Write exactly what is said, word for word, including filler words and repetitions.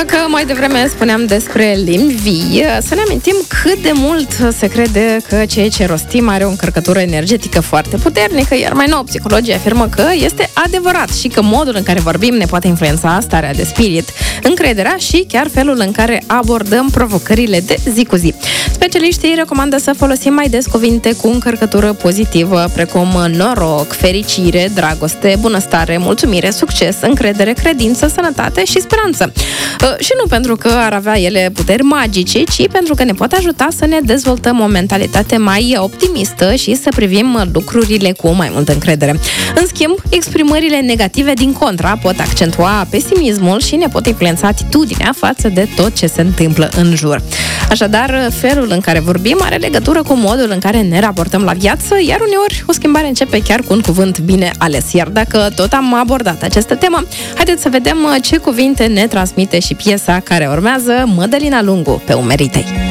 Dacă mai devreme spuneam despre limbi vii, să ne amintim cât de mult se crede că ceea ce rostim are o încărcătură energetică foarte puternică, iar mai nou psihologii afirmă că este adevărat și că modul în care vorbim ne poate influența starea de spirit, încrederea și chiar felul în care abordăm provocările de zi cu zi. Specialiștii recomandă să folosim mai des cuvinte cu încărcătură pozitivă, precum noroc, fericire, dragoste, bunăstare, mulțumire, succes, încredere, credință, sănătate și speranță. Și nu pentru că ar avea ele puteri magice, ci pentru că ne pot ajuta să ne dezvoltăm o mentalitate mai optimistă și să privim lucrurile cu mai multă încredere. În schimb, exprimările negative din contra pot accentua pesimismul și ne pot influența atitudinea față de tot ce se întâmplă în jur. Așadar, felul în care vorbim are legătură cu modul în care ne raportăm la viață, iar uneori o schimbare începe chiar cu un cuvânt bine ales. Iar dacă tot am abordat această temă, haideți să vedem ce cuvinte ne transmite și piesa care urmează, Mădălina Lungu, Pe umerii tăi.